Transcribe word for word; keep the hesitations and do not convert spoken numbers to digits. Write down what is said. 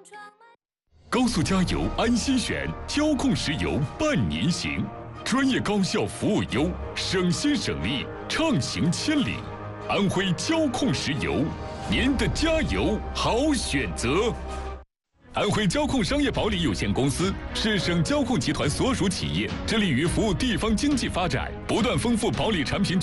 高速加油安心选，交控石油伴您行，专业高效服务优，省心省力，畅行千里。安徽交控石油，您的加油好选择。安徽交控商业保理有限公司是省交控集团所属企业，致力于服务地方经济发展，不断丰富保理产品。